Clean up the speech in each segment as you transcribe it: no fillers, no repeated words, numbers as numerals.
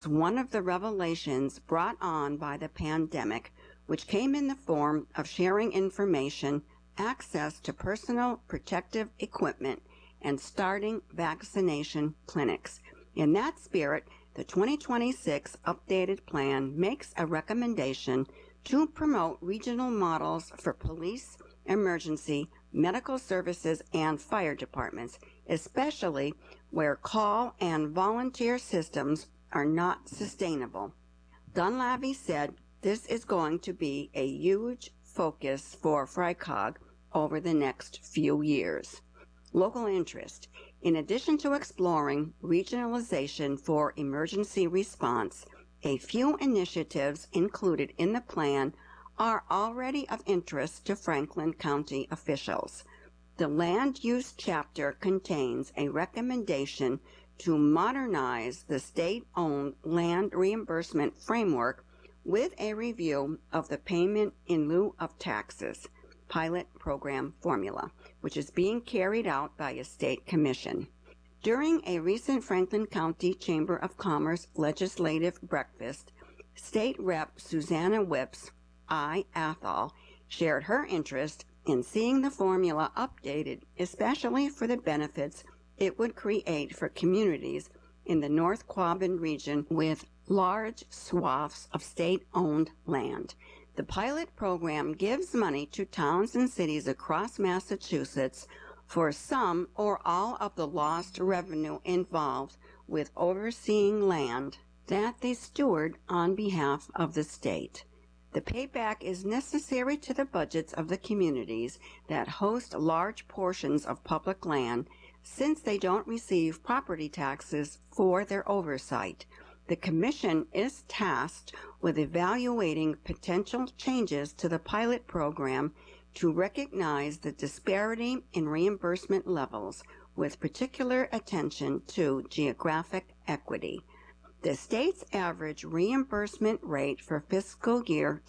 one of the revelations brought on by the pandemic, which came in the form of sharing information, access to personal protective equipment, and starting vaccination clinics. In that spirit, the 2026 updated plan makes a recommendation to promote regional models for police, emergency, medical services, and fire departments, especially where call and volunteer systems are not sustainable. Dunlavey said this is going to be a huge focus for FRICOG over the next few years. Local interest. In addition to exploring regionalization for emergency response, a few initiatives included in the plan are already of interest to Franklin County officials. The land use chapter contains a recommendation to modernize the state-owned land reimbursement framework with a review of the payment in lieu of taxes pilot program formula, which is being carried out by a state commission. During a recent Franklin County Chamber of Commerce legislative breakfast, State Rep. Susanna Whips, I. Athol, shared her interest in seeing the formula updated, especially for the benefits it would create for communities in the North Quabbin region with large swaths of state-owned land. The pilot program gives money to towns and cities across Massachusetts for some or all of the lost revenue involved with overseeing land that they steward on behalf of the state. The payback is necessary to the budgets of the communities that host large portions of public land since they don't receive property taxes for their oversight. The Commission is tasked with evaluating potential changes to the pilot program to recognize the disparity in reimbursement levels with particular attention to geographic equity. The state's average reimbursement rate for fiscal year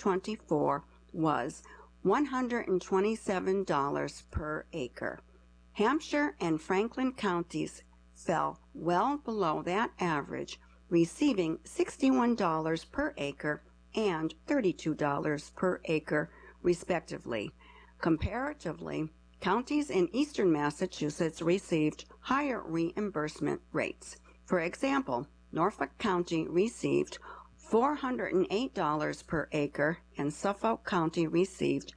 2024 was $127 per acre. Hampshire and Franklin counties fell well below that average, receiving $61 per acre and $32 per acre, respectively. Comparatively, counties in eastern Massachusetts received higher reimbursement rates. For example, Norfolk County received $408 per acre and Suffolk County received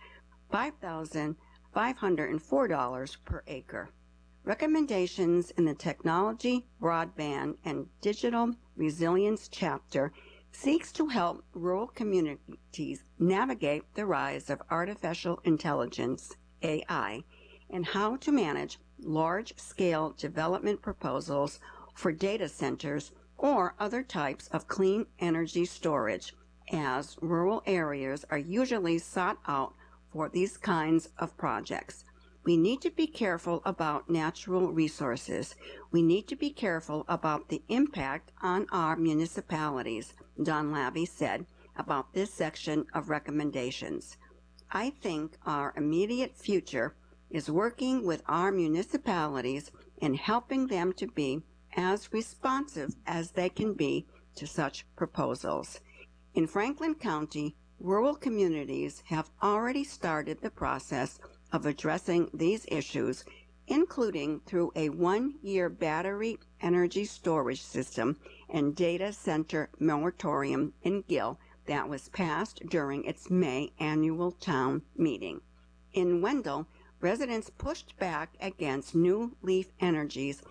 $5,504 per acre. Recommendations in the Technology, Broadband, and Digital Resilience chapter seeks to help rural communities navigate the rise of artificial intelligence, AI, and how to manage large-scale development proposals for data centers or other types of clean energy storage, as rural areas are usually sought out for these kinds of projects. We need to be careful about natural resources. We need to be careful about the impact on our municipalities, Dunlavey said about this section of recommendations. I think our immediate future is working with our municipalities and helping them to be as responsive as they can be to such proposals. In Franklin County, rural communities have already started the process of addressing these issues, including through a one-year battery energy storage system and data center moratorium in Gill that was passed during its May annual town meeting. In Wendell, residents pushed back against New Leaf Energy's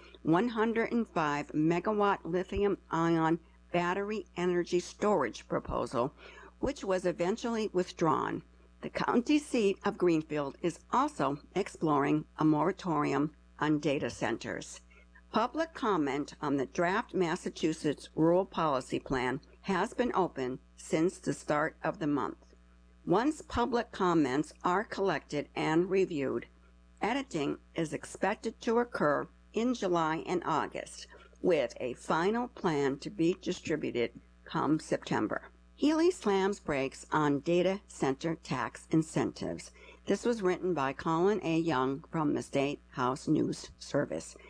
105 megawatt lithium-ion battery energy storage proposal, which was eventually withdrawn. The county seat of Greenfield is also exploring a moratorium on data centers. Public comment on the draft Massachusetts Rural Policy Plan has been open since the start of the month. Once public comments are collected and reviewed, editing is expected to occur in July and August, with a final plan to be distributed come September. Healy slams brakes on data center tax incentives. This was written by Colin A. Young from the State House News Service.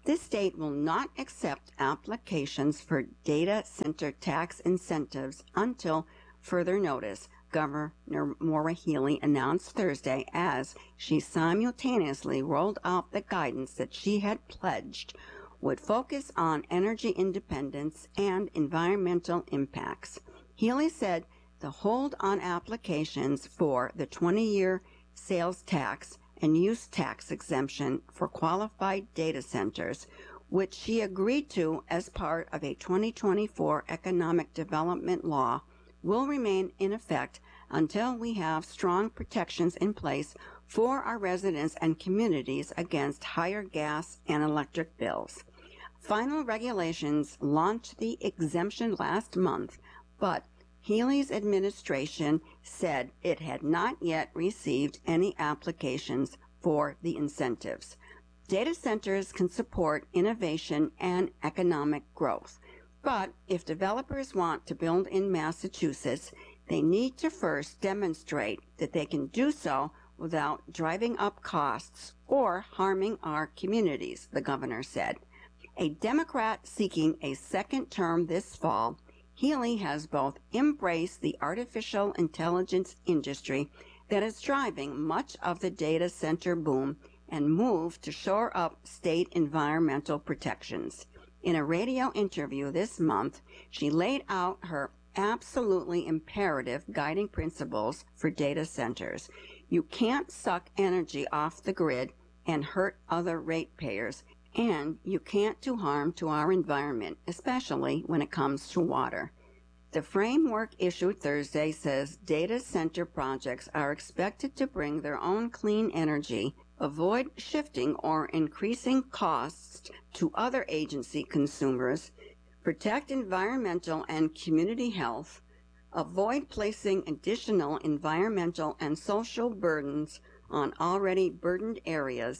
This state will not accept applications for data center tax incentives until further notice, Governor Maura Healey announced Thursday as she simultaneously rolled out the guidance that she had pledged would focus on energy independence and environmental impacts. Healey said the hold on applications for the 20-year sales tax and use tax exemption for qualified data centers, which she agreed to as part of a 2024 economic development law, will remain in effect until we have strong protections in place for our residents and communities against higher gas and electric bills. Final regulations launched the exemption last month, but Healey's administration said it had not yet received any applications for the incentives. Data centers can support innovation and economic growth, but if developers want to build in Massachusetts, they need to first demonstrate that they can do so without driving up costs or harming our communities, the governor said. A Democrat seeking a second term this fall, Healey has both embraced the artificial intelligence industry that is driving much of the data center boom and moved to shore up state environmental protections. In a radio interview this month, she laid out her absolutely imperative guiding principles for data centers. You can't suck energy off the grid and hurt other ratepayers, and you can't do harm to our environment, especially when it comes to water. The framework issued Thursday says data center projects are expected to bring their own clean energy, avoid shifting or increasing costs to other agency consumers, protect environmental and community health, avoid placing additional environmental and social burdens on already burdened areas,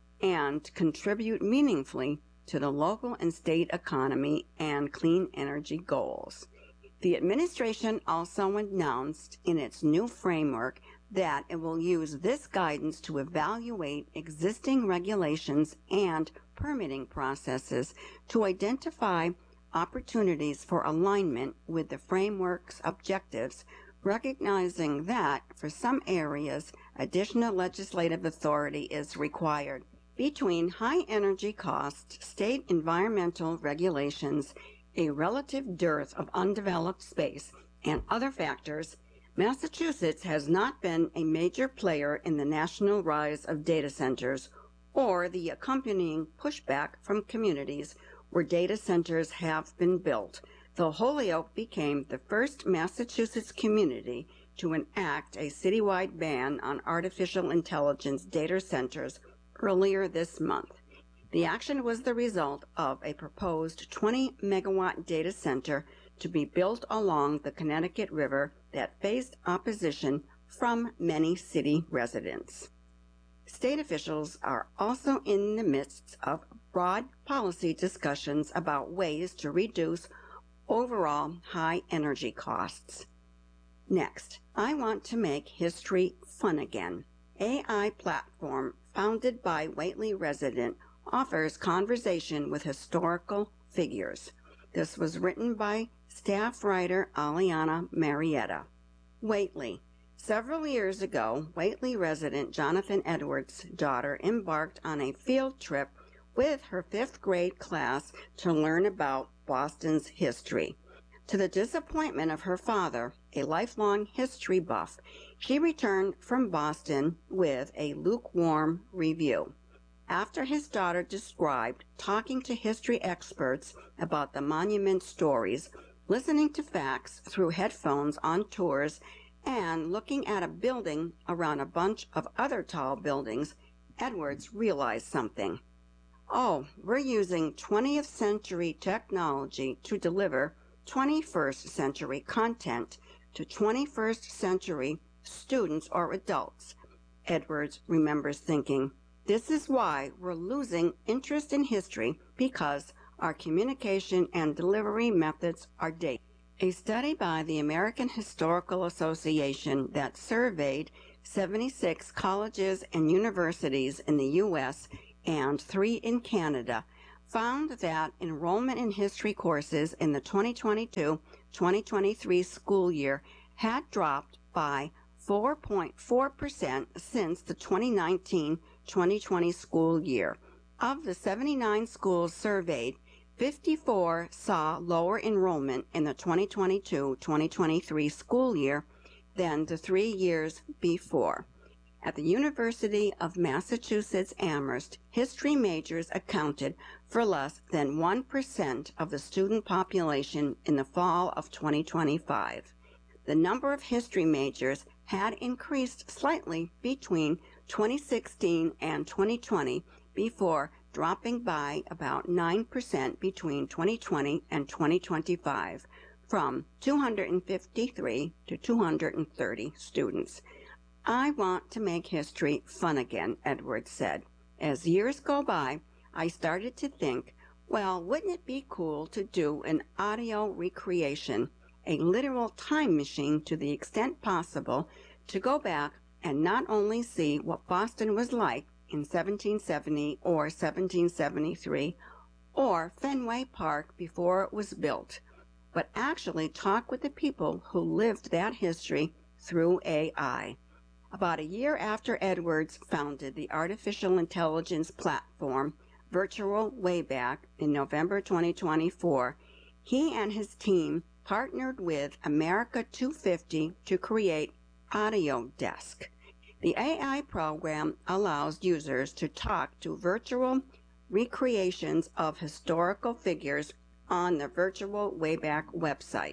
and contribute meaningfully to the local and state economy and clean energy goals. The administration also announced in its new framework that it will use this guidance to evaluate existing regulations and permitting processes to identify opportunities for alignment with the framework's objectives, recognizing that for some areas additional legislative authority is required. Between high energy costs, state environmental regulations, a relative dearth of undeveloped space, and other factors, Massachusetts has not been a major player in the national rise of data centers or the accompanying pushback from communities where data centers have been built, though Holyoke became the first Massachusetts community to enact a citywide ban on artificial intelligence data centers earlier this month. The action was the result of a proposed 20-megawatt data center to be built along the Connecticut River that faced opposition from many city residents. State officials are also in the midst of broad policy discussions about ways to reduce overall high energy costs. Next, I want to make history fun again. AI platform founded by Whately resident offers conversation with historical figures. This was written by staff writer Aliana Marietta. Whately. Several years ago, Whately resident Jonathan Edwards' daughter embarked on a field trip with her 5th grade class to learn about Boston's history. To the disappointment of her father, a lifelong history buff, she returned from Boston with a lukewarm review. After his daughter described talking to history experts about the monument stories, listening to facts through headphones on tours, and looking at a building around a bunch of other tall buildings, Edwards realized something. Oh, we're using 20th century technology to deliver 21st century content to 21st century students or adults, Edwards remembers thinking. This is why we're losing interest in history, because our communication and delivery methods are dated. A study by the American Historical Association that surveyed 76 colleges and universities in the U.S. and 3 in Canada found that enrollment in history courses in the 2022-2023 school year had dropped by 4.4% since the 2019-2020 school year. Of the 79 schools surveyed, 54 saw lower enrollment in the 2022-2023 school year than the 3 years before. At the University of Massachusetts Amherst, history majors accounted for less than 1% of the student population in the fall of 2025. The number of history majors had increased slightly between 2016 and 2020 before dropping by about 9% between 2020 and 2025, from 253 to 230 students. I want to make history fun again, Edwards said. As years go by, I started to think, well, wouldn't it be cool to do an audio recreation, a literal time machine to the extent possible, to go back and not only see what Boston was like in 1770 or 1773, or Fenway Park before it was built, but actually talk with the people who lived that history through AI. About a year after Edwards founded the artificial intelligence platform Virtual Wayback in November 2024, he and his team partnered with America 250 to create Audio Desk. The AI program allows users to talk to virtual recreations of historical figures on the Virtual Wayback website,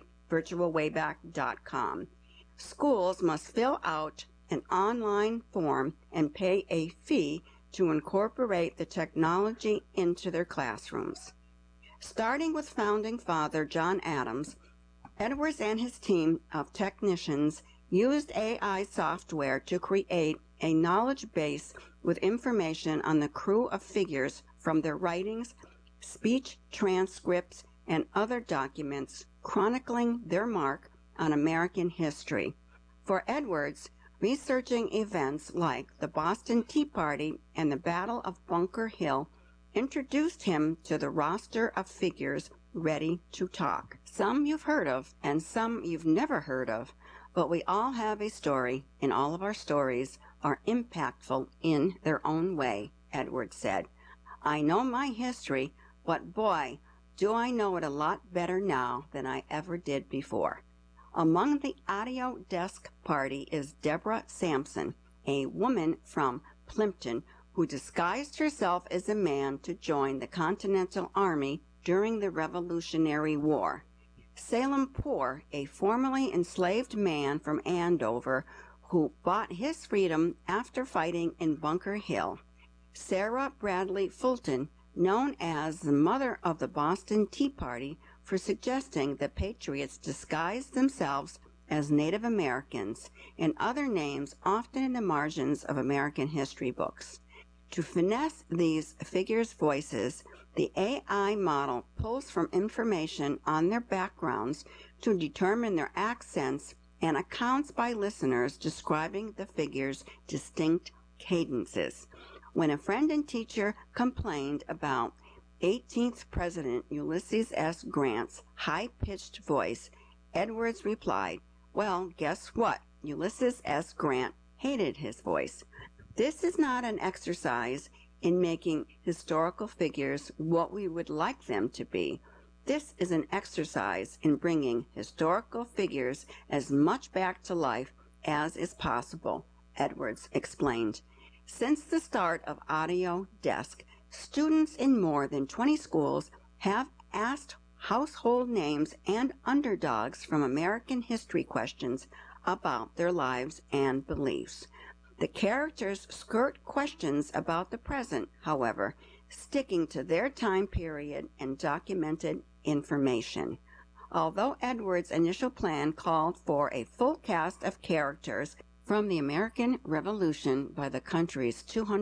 virtualwayback.com. Schools must fill out an online form and pay a fee to incorporate the technology into their classrooms. Starting with founding father John Adams, Edwards and his team of technicians used AI software to create a knowledge base with information on the crew of figures from their writings, speech transcripts, and other documents chronicling their mark on American history. For Edwards, researching events like the Boston Tea Party and the Battle of Bunker Hill introduced him to the roster of figures ready to talk. Some you've heard of and some you've never heard of, but we all have a story, and all of our stories are impactful in their own way, Edwards said. I know my history, but boy, do I know it a lot better now than I ever did before. Among the Audio Desk party is Deborah Sampson, a woman from Plimpton who disguised herself as a man to join the Continental Army during the Revolutionary War. Salem Poor, a formerly enslaved man from Andover who bought his freedom after fighting in Bunker Hill. Sarah Bradley Fulton, known as the mother of the Boston Tea Party, for suggesting that patriots disguised themselves as Native Americans, and other names often in the margins of American history books. To finesse these figures' voices, the AI model pulls from information on their backgrounds to determine their accents and accounts by listeners describing the figures' distinct cadences. When a friend and teacher complained about 18th President Ulysses S. Grant's high-pitched voice, Edwards replied, "Well, guess what? Ulysses S. Grant hated his voice." This is not an exercise in making historical figures what we would like them to be. This is an exercise in bringing historical figures as much back to life as is possible, Edwards explained. Since the start of Audio Desk, students in more than 20 schools have asked household names and underdogs from American history questions about their lives and beliefs. The characters skirt questions about the present, however, sticking to their time period and documented information. Although Edwards' initial plan called for a full cast of characters from the American Revolution by the country's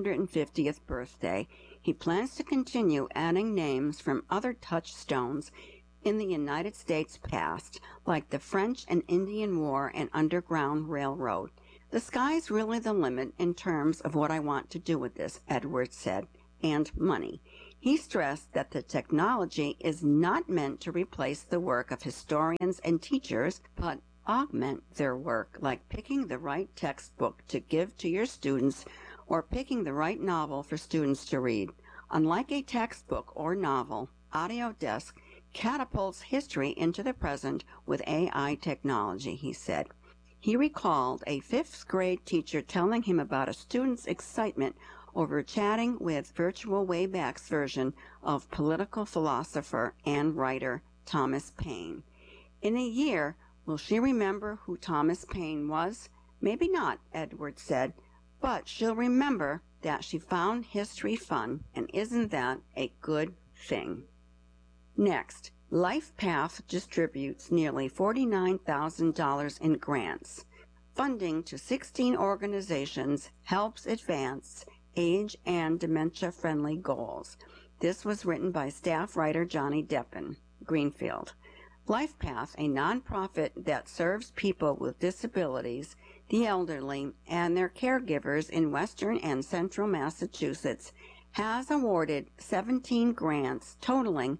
250th birthday, he plans to continue adding names from other touchstones in the United States past, like the French and Indian War and Underground Railroad. "The sky's really the limit in terms of what I want to do with this," Edwards said, "and money." He stressed that the technology is not meant to replace the work of historians and teachers, but augment their work, like picking the right textbook to give to your students or picking the right novel for students to read. Unlike a textbook or novel, AudioDesk catapults history into the present with AI technology, he said. He recalled a fifth grade teacher telling him about a student's excitement over chatting with Virtual Wayback's version of political philosopher and writer Thomas Paine. In a year, will she remember who Thomas Paine was? Maybe not, Edwards said, but she'll remember that she found history fun, and isn't that a good thing? Next, LifePath distributes nearly $49,000 in grants. Funding to 16 organizations helps advance age and dementia-friendly goals. This was written by staff writer Johnny Deppen, Greenfield. LifePath, a nonprofit that serves people with disabilities, the elderly, and their caregivers in western and central Massachusetts, has awarded 17 grants totaling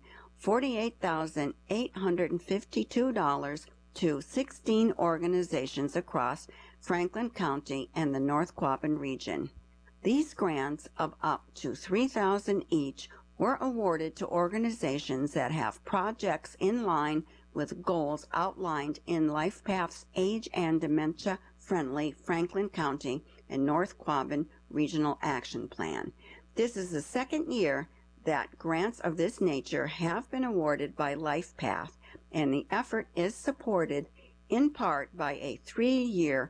$48,852 to 16 organizations across Franklin County and the North Quabbin region. These grants of up to $3,000 each were awarded to organizations that have projects in line with goals outlined in LifePath's Age and Dementia-Friendly Franklin County and North Quabbin Regional Action Plan. This is the second year that grants of this nature have been awarded by LifePath, and the effort is supported in part by a 3-year,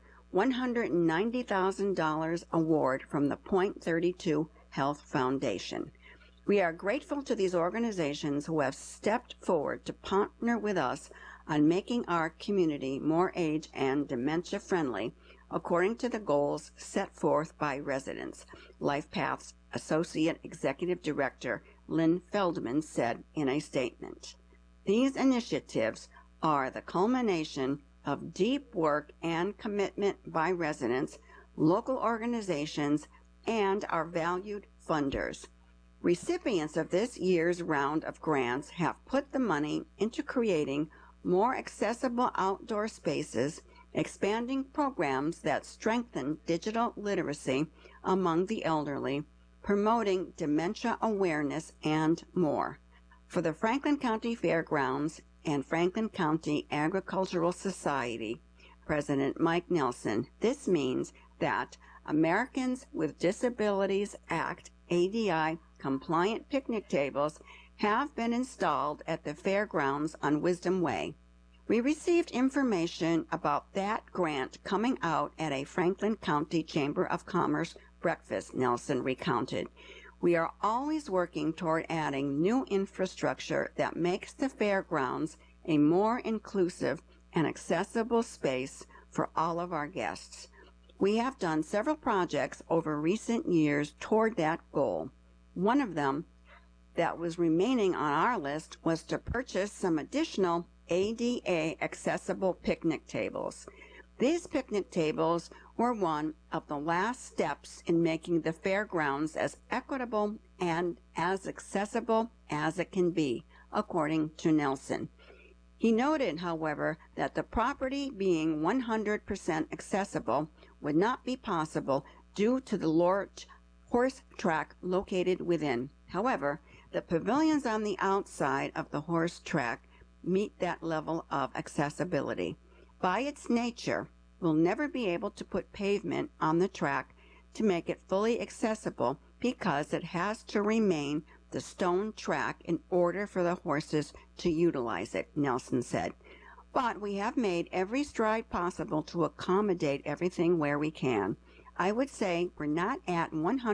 $190,000 award from the Point 32 Health Foundation. We are grateful to these organizations who have stepped forward to partner with us on making our community more age and dementia friendly, according to the goals set forth by residents, LifePath's Associate Executive Director Lynn Feldman said in a statement. These initiatives are the culmination of deep work and commitment by residents, local organizations, and our valued funders. Recipients of this year's round of grants have put the money into creating more accessible outdoor spaces, expanding programs that strengthen digital literacy among the elderly, promoting dementia awareness, and more. For the Franklin County Fairgrounds and Franklin County Agricultural Society, President Mike Nelson, this means that Americans with Disabilities Act ADI compliant picnic tables have been installed at the fairgrounds on Wisdom Way. We received information about that grant coming out at a Franklin County Chamber of Commerce breakfast, Nelson recounted. We are always working toward adding new infrastructure that makes the fairgrounds a more inclusive and accessible space for all of our guests. We have done several projects over recent years toward that goal. One of them that was remaining on our list was to purchase some additional ADA accessible picnic tables. These picnic tables were one of the last steps in making the fairgrounds as equitable and as accessible as it can be, according to Nelson. He noted, however, that the property being 100% accessible would not be possible due to the large horse track located within. However, the pavilions on the outside of the horse track meet that level of accessibility. By its nature, we'll never be able to put pavement on the track to make it fully accessible because it has to remain the stone track in order for the horses to utilize it, Nelson said. But we have made every stride possible to accommodate everything where we can. I would say we're not at 100%